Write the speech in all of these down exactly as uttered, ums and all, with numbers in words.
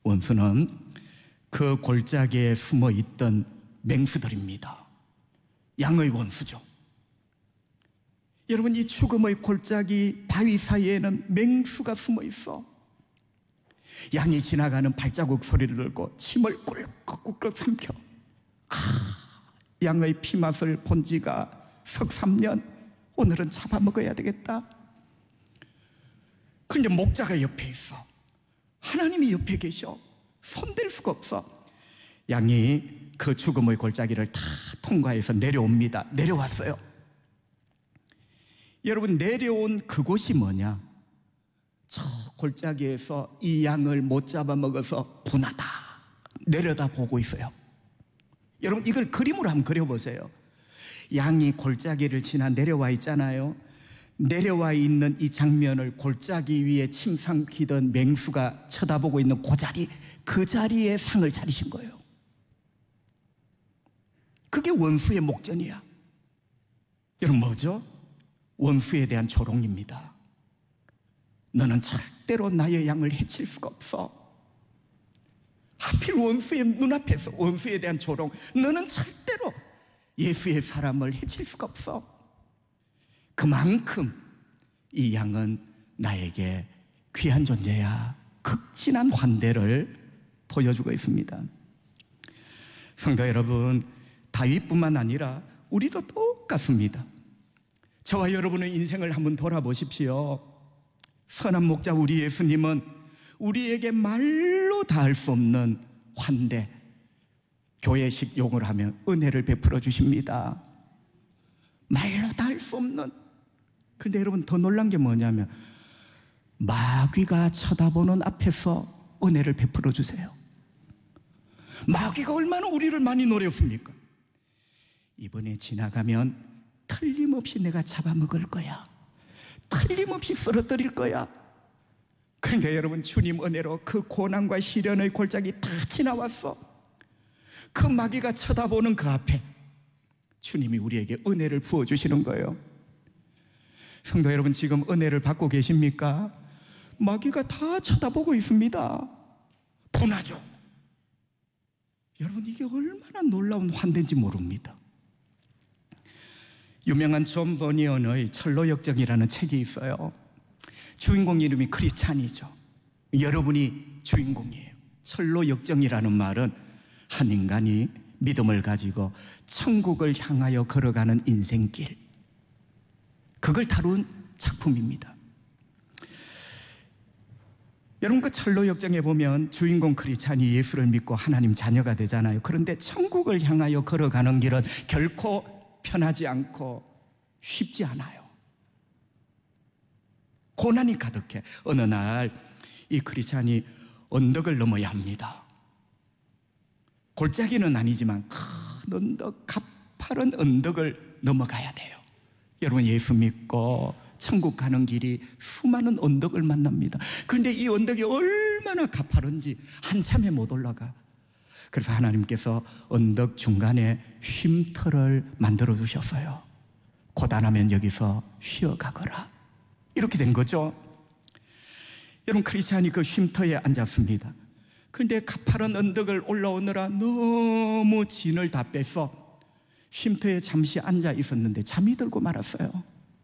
원수는 그 골짜기에 숨어 있던 맹수들입니다. 양의 원수죠. 여러분, 이 죽음의 골짜기 바위 사이에는 맹수가 숨어 있어. 양이 지나가는 발자국 소리를 들고 침을 꿀꺽꿀꺽 삼켜. 아, 양의 피맛을 본 지가 석 삼 년, 오늘은 잡아먹어야 되겠다. 그런데 목자가 옆에 있어. 하나님이 옆에 계셔. 손댈 수가 없어. 양이 그 죽음의 골짜기를 다 통과해서 내려옵니다. 내려왔어요. 여러분, 내려온 그곳이 뭐냐? 저 골짜기에서 이 양을 못 잡아먹어서 분하다 내려다보고 있어요. 여러분, 이걸 그림으로 한번 그려보세요. 양이 골짜기를 지나 내려와 있잖아요. 내려와 있는 이 장면을 골짜기 위에 침 삼키던 맹수가 쳐다보고 있는 그 자리, 그 자리에 상을 차리신 거예요. 그게 원수의 목전이야. 여러분, 뭐죠? 원수에 대한 조롱입니다. 너는 절대로 나의 양을 해칠 수가 없어. 하필 원수의 눈앞에서 원수에 대한 조롱. 너는 절대로 예수의 사람을 해칠 수가 없어. 그만큼 이 양은 나에게 귀한 존재야. 극진한 환대를 보여주고 있습니다. 성도 여러분, 다윗뿐만 아니라 우리도 똑같습니다. 저와 여러분의 인생을 한번 돌아보십시오. 선한 목자 우리 예수님은 우리에게 말로 닿을 수 없는 환대, 교회식 용어를 하면 은혜를 베풀어 주십니다. 말로 닿을 수 없는. 그런데 여러분, 더 놀란 게 뭐냐면 마귀가 쳐다보는 앞에서 은혜를 베풀어 주세요. 마귀가 얼마나 우리를 많이 노렸습니까? 이번에 지나가면 틀림없이 내가 잡아먹을 거야. 틀림없이 쓰러뜨릴 거야. 그런데 여러분, 주님 은혜로 그 고난과 시련의 골짜기 다 지나왔어. 그 마귀가 쳐다보는 그 앞에 주님이 우리에게 은혜를 부어주시는 거예요. 성도 여러분, 지금 은혜를 받고 계십니까? 마귀가 다 쳐다보고 있습니다. 분하죠. 여러분, 이게 얼마나 놀라운 환대인지 모릅니다. 유명한 존 버니언의 철로역정이라는 책이 있어요. 주인공 이름이 크리스찬이죠. 여러분이 주인공이에요. 철로역정이라는 말은 한 인간이 믿음을 가지고 천국을 향하여 걸어가는 인생길, 그걸 다룬 작품입니다. 여러분, 그 철로역정에 보면 주인공 크리스찬이 예수를 믿고 하나님 자녀가 되잖아요. 그런데 천국을 향하여 걸어가는 길은 결코 편하지 않고 쉽지 않아요. 고난이 가득해. 어느 날 이 크리스찬이 언덕을 넘어야 합니다. 골짜기는 아니지만 큰 언덕, 가파른 언덕을 넘어가야 돼요. 여러분, 예수 믿고 천국 가는 길이 수많은 언덕을 만납니다. 그런데 이 언덕이 얼마나 가파른지 한참에 못 올라가. 그래서 하나님께서 언덕 중간에 쉼터를 만들어 주셨어요. 고단하면 여기서 쉬어가거라. 이렇게 된 거죠. 여러분, 크리스찬이 그 쉼터에 앉았습니다. 그런데 가파른 언덕을 올라오느라 너무 진을 다 빼서 쉼터에 잠시 앉아 있었는데 잠이 들고 말았어요.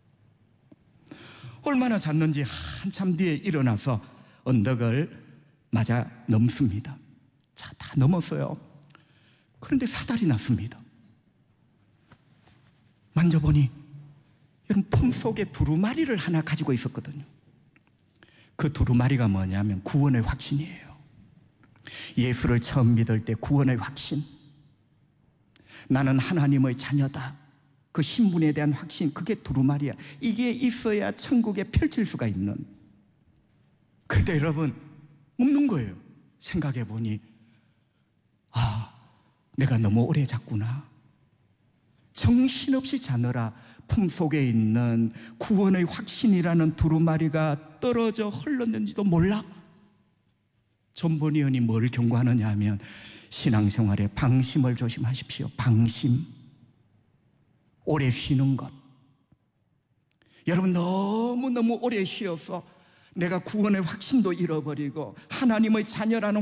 얼마나 잤는지 한참 뒤에 일어나서 언덕을 맞아 넘습니다. 자, 다 넘었어요. 그런데 사달이 났습니다. 만져보니 여러분, 품속에 두루마리를 하나 가지고 있었거든요. 그 두루마리가 뭐냐면 구원의 확신이에요. 예수를 처음 믿을 때 구원의 확신, 나는 하나님의 자녀다, 그 신분에 대한 확신, 그게 두루마리야. 이게 있어야 천국에 펼칠 수가 있는. 그런데 여러분, 없는 거예요. 생각해 보니, 아, 내가 너무 오래 잤구나. 정신없이 자느라 품속에 있는 구원의 확신이라는 두루마리가 떨어져 흘렀는지도 몰라. 존 버니언이 뭘 경고하느냐 하면 신앙생활에 방심을 조심하십시오. 방심. 오래 쉬는 것. 여러분, 너무너무 오래 쉬어서 내가 구원의 확신도 잃어버리고 하나님의 자녀라는